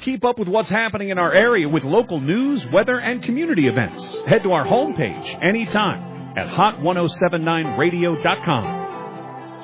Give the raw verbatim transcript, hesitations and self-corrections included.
keep up with what's happening in our area with local news, weather, and community events. Head to our homepage anytime at hot ten seventy-nine radio dot com.